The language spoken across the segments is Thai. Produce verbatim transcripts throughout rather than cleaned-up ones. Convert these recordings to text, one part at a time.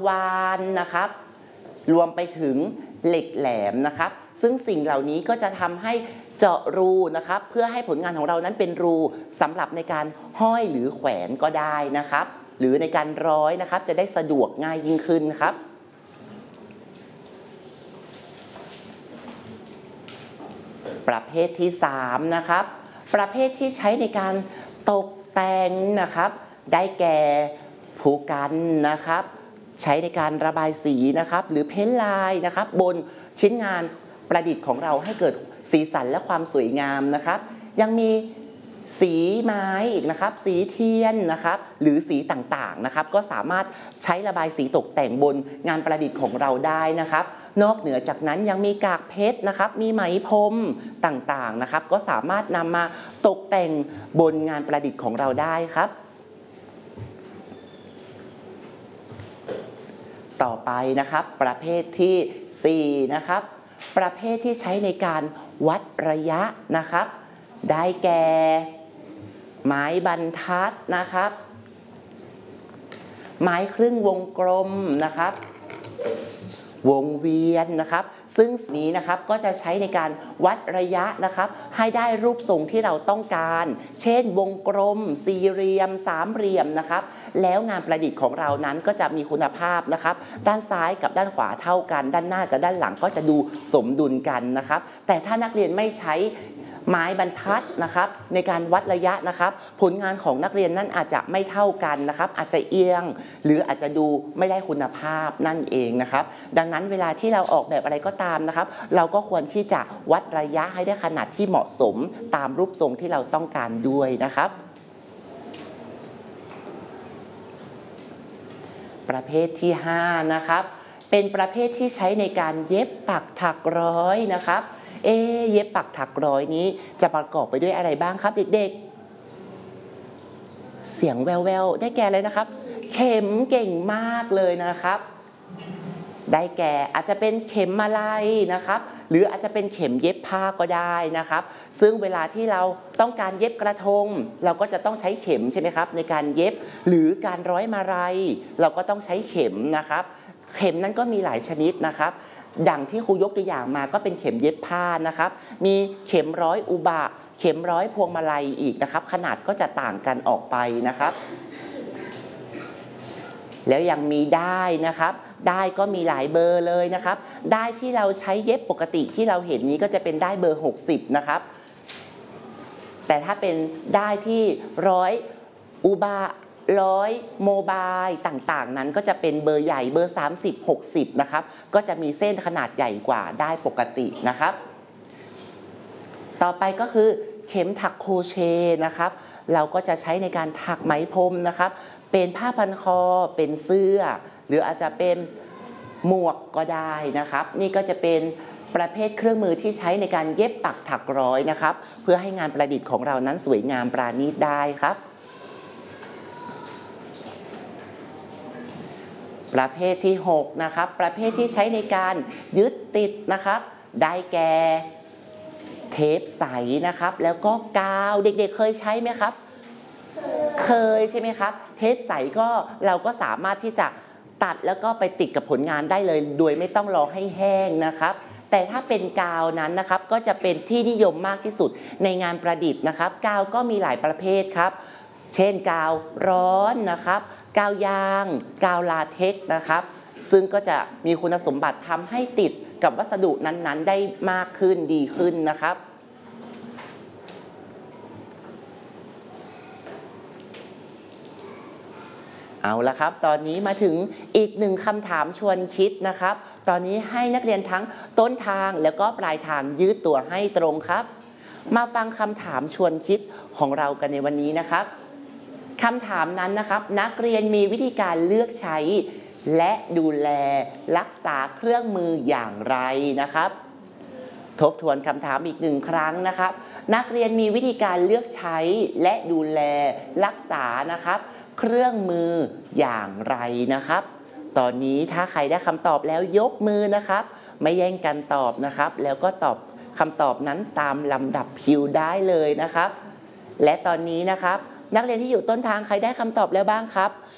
วานนะครับรวมไปถึงเหล็กแหลมนะครับซึ่งสิ่งเหล่านี้ก็จะทำให้เจาะรูนะครับเพื่อให้ผลงานของเรานั้นเป็นรูสำหรับในการห้อยหรือแขวนก็ได้นะครับหรือในการร้อยนะครับจะได้สะดวกง่ายยิ่งขึ้นครับประเภทที่สามนะครับประเภทที่ใช้ในการตกแต่งนะครับได้แก่ผู้กันนะครับใช้ในการระบายสีนะครับหรือเพ้นท์ลายนะครับบนชิ้นงานประดิษฐ์ของเราให้เกิดสีสันและความสวยงามนะครับยังมีสีไม้อีกนะครับสีเทียนนะครับหรือสีต่างๆนะครับก็สามารถใช้ระบายสีตกแต่งบนงานประดิษฐ์ของเราได้นะครับนอกเหนือจากนั้นยังมีกากเพชรนะครับมีไหมพรมต่างๆนะครับก็สามารถนำมาตกแต่งบนงานประดิษฐ์ของเราได้ครับต่อไปนะครับประเภทที่สี่นะครับประเภทที่ใช้ในการวัดระยะนะครับได้แก่ไม้บรรทัดนะครับไม้ครึ่งวงกลมนะครับวงเวียนนะครับซึ่งนี้นะครับก็จะใช้ในการวัดระยะนะครับให้ได้รูปทรงที่เราต้องการเช่นวงกลมสี่เหลี่ยมสามเหลี่ยมนะครับแล้วงานประดิษฐ์ของเรานั้นก็จะมีคุณภาพนะครับด้านซ้ายกับด้านขวาเท่ากันด้านหน้ากับด้านหลังก็จะดูสมดุลกันนะครับแต่ถ้านักเรียนไม่ใช้ไม้บรรทัดนะครับในการวัดระยะนะครับผลงานของนักเรียนนั้นอาจจะไม่เท่ากันนะครับอาจจะเอียงหรืออาจจะดูไม่ได้คุณภาพนั่นเองนะครับดังนั้นเวลาที่เราออกแบบอะไรก็ตามนะครับเราก็ควรที่จะวัดระยะให้ได้ขนาดที่เหมาะสมตามรูปทรงที่เราต้องการด้วยนะครับประเภทที่ห้านะครับเป็นประเภทที่ใช้ในการเย็บปักถักร้อยนะครับเอ๊เย็บปักถักร้อยนี้จะประกอบไปด้วยอะไรบ้างครับเด็กๆเสียงแววๆได้แก่อะไรนะครับเข็มเก่งมากเลยนะครับได้แก่อาจจะเป็นเข็มมาลัยนะครับหรืออาจจะเป็นเข็มเย็บผ้าก็ได้นะครับซึ่งเวลาที่เราต้องการเย็บกระทงเราก็จะต้องใช้เข็มใช่ไหมครับในการเย็บหรือการร้อยมาลัยเราก็ต้องใช้เข็มนะครับเข็มนั้นก็มีหลายชนิดนะครับดังที่ครูยกตัวอย่างมาก็เป็นเข็มเย็บผ้านะครับมีเข็มร้อยอุบะเข็มร้อยพวงมาลัยอีกนะครับขนาดก็จะต่างกันออกไปนะครับแล้วยังมีด้ายนะครับด้ายก็มีหลายเบอร์เลยนะครับด้ายที่เราใช้เย็บปกติที่เราเห็นนี้ก็จะเป็นด้ายเบอร์หกสิบนะครับแต่ถ้าเป็นด้ายที่ร้อยอุบะร้อยโมบายต่างๆนั้นก็จะเป็นเบอร์ใหญ่เบอร์สามสิบ หกสิบนะครับก็จะมีเส้นขนาดใหญ่กว่าด้ายปกตินะครับต่อไปก็คือเข็มถักโครเชต์นะครับเราก็จะใช้ในการถักไหมพรมนะครับเป็นผ้าพันคอเป็นเสื้อหรืออาจจะเป็นหมวกก็ได้นะครับนี่ก็จะเป็นประเภทเครื่องมือที่ใช้ในการเย็บปักถักร้อยนะครับเพื่อให้งานประดิษฐ์ของเรานั้นสวยงามปราณีตได้ครับประเภทที่หกนะครับประเภทที่ใช้ในการยึดติดนะครับได้แก่เทปใสนะครับแล้วก็กาวเด็กๆเคยใช้ไหมครับเคยใช่ไหมครับเทปใสก็เราก็สามารถที่จะตัดแล้วก็ไปติดกับผลงานได้เลยโดยไม่ต้องรอให้แห้งนะครับแต่ถ้าเป็นกาวนั้นนะครับก็จะเป็นที่นิยมมากที่สุดในงานประดิษฐ์นะครับกาวก็มีหลายประเภทครับเช่นกาวร้อนนะครับกาวยางกาวลาเท็กซ์นะครับซึ่งก็จะมีคุณสมบัติทำให้ติดกับวัสดุนั้นๆได้มากขึ้นดีขึ้นนะครับเอาละครับตอนนี้มาถึงอีกหนึ่งคำถามชวนคิดนะครับตอนนี้ให้นักเรียนทั้งต้นทางแล้วก็ปลายทางยืดตัวให้ตรงครับมาฟังคำถามชวนคิดของเรากันในวันนี้นะครับคำถามนั้นนะครับนักเรียนมีวิธีการเลือกใช้และดูแลรักษาเครื่องมืออย่างไรนะครับทบทวนคำถามอีกหนึ่งครั้งนะครับนักเรียนมีวิธีการเลือกใช้และดูแลรักษานะครับเครื่องมืออย่างไรนะครับตอนนี้ถ้าใครได้คำตอบแล้วยกมือนะครับไม่แย่งกันตอบนะครับแล้วก็ตอบคำตอบนั้นตามลำดับคิวได้เลยนะครับและตอนนี้นะครับนักเรียนที่อยู่ต้นทางใครได้คำตอบแล้วบ้างครับ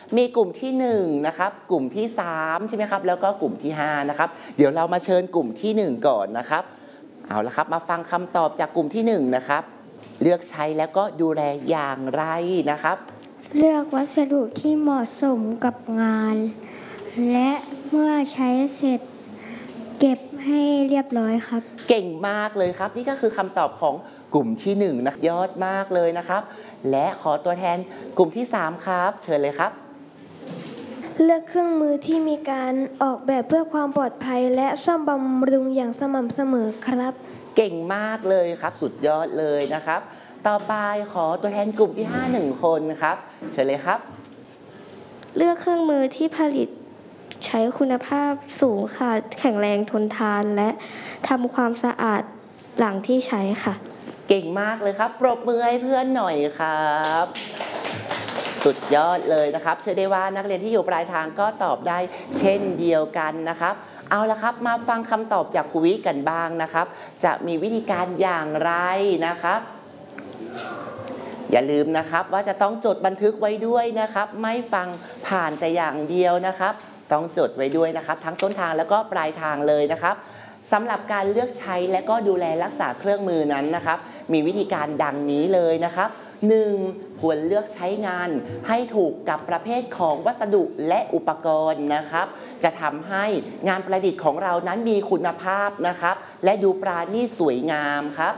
มีกลุ่มที่หนึ่งนะครับกลุ่มที่สามใช่ไหมครับแล้วก็กลุ่มที่ห้านะครับเดี๋ยวเรามาเชิญกลุ่มที่หนึ่งก่อนนะครับเอาละครับมาฟังคำตอบจากกลุ่มที่หนึ่งนะครับเลือกใช้แล้วก็ดูแลอย่างไรนะครับเลือกวัสดุที่เหมาะสมกับงานและเมื่อใช้เสร็จเก็บให้เรียบร้อยครับเก่งมากเลยครับนี่ก็คือคำตอบของกลุ่มที่หนึ่งนะยอดมากเลยนะครับและขอตัวแทนกลุ่มที่สามครับเชิญเลยครับเลือกเครื่องมือที่มีการออกแบบเพื่อความปลอดภัยและซ่อมบำรุงอย่างสม่ำเสมอครับเก่งมากเลยครับสุดยอดเลยนะครับต่อไปขอตัวแทนกลุ่มที่ห้าหนึ่งคนครับเชิญเลยครับเลือกเครื่องมือที่ผลิตใช้คุณภาพสูงค่ะแข็งแรงทนทานและทำความสะอาดหลังที่ใช้ค่ะเก่งมากเลยครับปรบมือให้เพื่อนหน่อยครับสุดยอดเลยนะครับเชื่อได้ว่านักเรียนที่อยู่ปลายทางก็ตอบได้เช่นเดียวกันนะครับเอาละครับมาฟังคำตอบจากครูวิกันบ้างนะครับจะมีวิธีการอย่างไรนะครับอย่าลืมนะครับว่าจะต้องจดบันทึกไว้ด้วยนะครับไม่ฟังผ่านแต่อย่างเดียวนะครับต้องจดไว้ด้วยนะครับทั้งต้นทางแล้วก็ปลายทางเลยนะครับสำหรับการเลือกใช้และก็ดูแลรักษาเครื่องมือนั้นนะครับมีวิธีการดังนี้เลยนะครับหนึ่งควรเลือกใช้งานให้ถูกกับประเภทของวัสดุและอุปกรณ์นะครับจะทำให้งานประดิษฐ์ของเรานั้นมีคุณภาพนะครับและดูปราณีตสวยงามครับ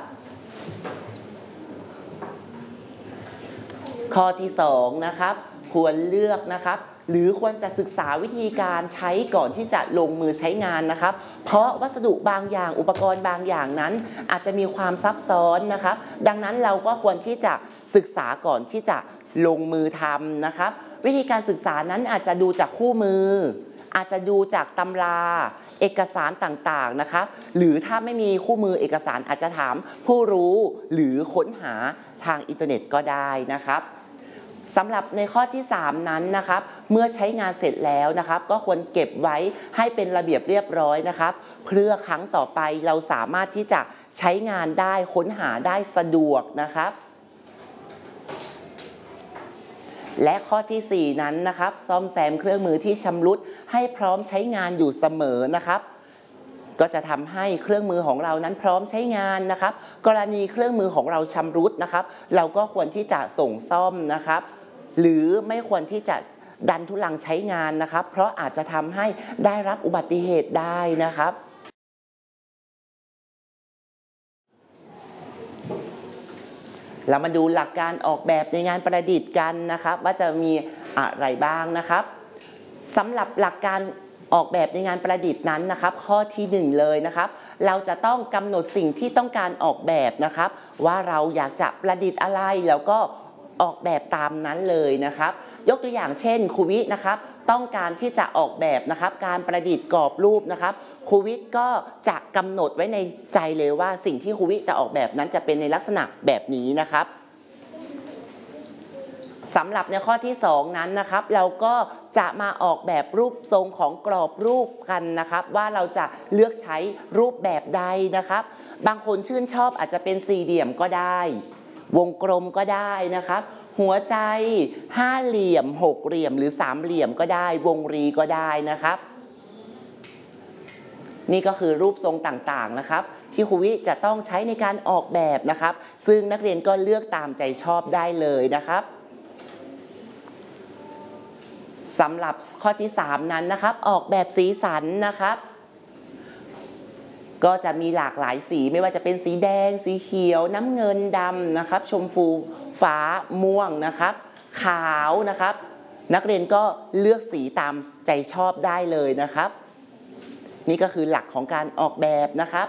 ข้อที่สองนะครับควรเลือกนะครับหรือควรจะศึกษาวิธีการใช้ก่อนที่จะลงมือใช้งานนะครับเพราะวัสดุบางอย่างอุปกรณ์บางอย่างนั้นอาจจะมีความซับซ้อนนะครับดังนั้นเราก็ควรที่จะศึกษาก่อนที่จะลงมือทำนะครับวิธีการศึกษานั้นอาจจะดูจากคู่มืออาจจะดูจากตำราเอกสารต่างๆนะครับหรือถ้าไม่มีคู่มือเอกสารอาจจะถามผู้รู้หรือค้นหาทางอินเทอร์เน็ตก็ได้นะครับสำหรับในข้อที่สามนั้นนะครับเมื่อใช้งานเสร็จแล้วนะครับก็ควรเก็บไว้ให้เป็นระเบียบเรียบร้อยนะครับเพื่อครั้งต่อไปเราสามารถที่จะใช้งานได้ค้นหาได้สะดวกนะครับและข้อที่สี่นั้นนะครับซ่อมแซมเครื่องมือที่ชำรุดให้พร้อมใช้งานอยู่เสมอนะครับก็จะทำให้เครื่องมือของเรานั้นพร้อมใช้งานนะครับกรณีเครื่องมือของเราชำรุดนะครับเราก็ควรที่จะส่งซ่อมนะครับหรือไม่ควรที่จะดันทุลังใช้งานนะครับเพราะอาจจะทำให้ได้รับอุบัติเหตุได้นะครับเรามาดูหลักการออกแบบในงานประดิษฐ์กันนะครับว่าจะมีอะไรบ้างนะครับสำหรับหลักการออกแบบในงานประดิษฐ์นั้นนะครับข้อที่หนึ่งเลยนะครับเราจะต้องกำหนดสิ่งที่ต้องการออกแบบนะครับว่าเราอยากจะประดิษฐ์อะไรแล้วก็ออกแบบตามนั้นเลยนะครับยกตัวอย่างเช่นครูวินะครับต้องการที่จะออกแบบนะครับการประดิษฐ์กรอบรูปนะครับครูวิก็จะกำหนดไว้ในใจเลยว่าสิ่งที่ครูวิจะออกแบบนั้นจะเป็นในลักษณะแบบนี้นะครับสำหรับในข้อที่สองนั้นนะครับเราก็จะมาออกแบบรูปทรงของกรอบรูปกันนะครับว่าเราจะเลือกใช้รูปแบบใดนะครับบางคนชื่นชอบอาจจะเป็นสี่เหลี่ยมก็ได้วงกลมก็ได้นะครับหัวใจห้าเหลี่ยมหกเหลี่ยมหรือสามเหลี่ยมก็ได้วงรีก็ได้นะครับนี่ก็คือรูปทรงต่างๆนะครับที่ครูวิจะต้องใช้ในการออกแบบนะครับซึ่งนักเรียนก็เลือกตามใจชอบได้เลยนะครับสำหรับข้อที่สามนั้นนะครับออกแบบสีสันนะครับก็จะมีหลากหลายสีไม่ว่าจะเป็นสีแดงสีเขียวน้ำเงินดำนะครับชมพูฟ้าม่วงนะครับขาวนะครับนักเรียนก็เลือกสีตามใจชอบได้เลยนะครับนี่ก็คือหลักของการออกแบบนะครับ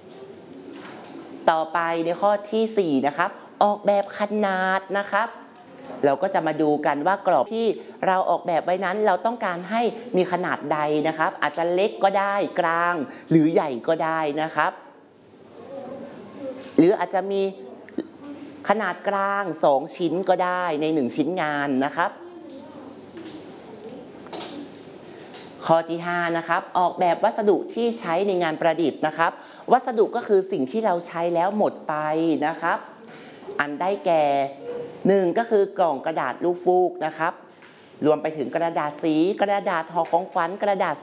ต่อไปในข้อที่สี่นะครับออกแบบขนาดนะครับเราก็จะมาดูกันว่ากรอบที่เราออกแบบไว้นั้นเราต้องการให้มีขนาดใดนะครับอาจจะเล็กก็ได้กลางหรือใหญ่ก็ได้นะครับหรืออาจจะมีขนาดกลางสองชิ้นก็ได้ในหนึ่งชิ้นงานนะครับข้อที่ห้านะครับออกแบบวัสดุที่ใช้ในงานประดิษฐ์นะครับวัสดุก็คือสิ่งที่เราใช้แล้วหมดไปนะครับ อันได้แก่หนึ่งก็คือกล่องกระดาษลูกฟูกนะครับรวมไปถึงกระดาษสีกระดาษห่อของขวัญกระดาษ